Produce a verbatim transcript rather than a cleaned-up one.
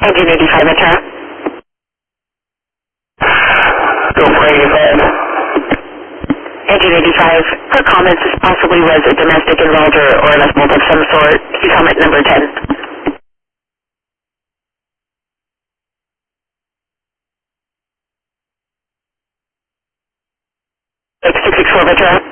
Engine eighty-five, Ventura. Go for eighty-five. Engine eighty-five, her comments this possibly was a domestic involved or, or an assault of some sort. See comment number ten. six six four, Ventura.